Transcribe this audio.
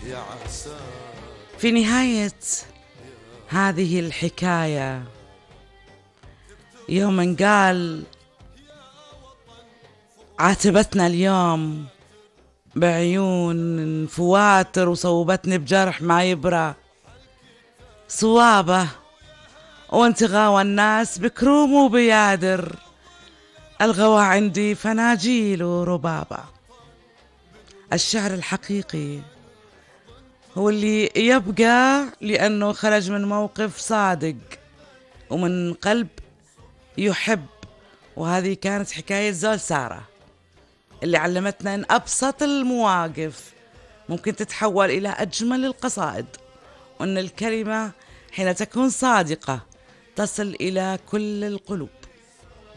في نهاية هذه الحكاية يوم قال عاتبتنا اليوم بعيون فواتر وصوبتني بجرح ما يبرى صوابه، وانت غاوى الناس بكروم وبيادر، الغوى عندي فناجيل وربابة. الشعر الحقيقي هو اللي يبقى لأنه خرج من موقف صادق ومن قلب يحب. وهذه كانت حكاية زول سارة اللي علمتنا أن أبسط المواقف ممكن تتحول إلى أجمل القصائد، وأن الكلمة حين تكون صادقة تصل إلى كل القلوب.